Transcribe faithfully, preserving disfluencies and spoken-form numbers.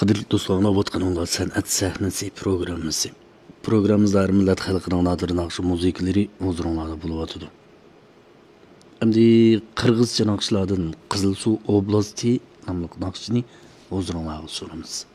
Qadrli do'stlar, navbatqanlar san'at sahnasi programmasi. Programmamizda millat xalqining nadir naqshi musiqalari huzuringlarda bo'lyotidi. Endi qirg'izcha naqshlardan Qizilsuv oblasti nomli naqshini huzuringlarda sunamiz.